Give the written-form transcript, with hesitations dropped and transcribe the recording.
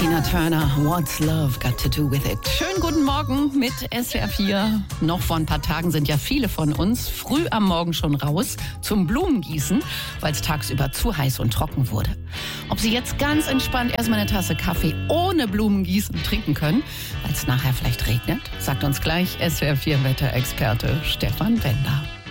Tina Turner, What's Love Got to Do With It? Schönen guten Morgen mit SWR 4. Noch vor ein paar Tagen sind ja viele von uns früh am Morgen schon raus zum Blumengießen, weil es tagsüber zu heiß und trocken wurde. Ob Sie jetzt ganz entspannt erstmal eine Tasse Kaffee ohne Blumengießen trinken können, weil es nachher vielleicht regnet, sagt uns gleich SWR 4 Wetterexperte Stefan Bender.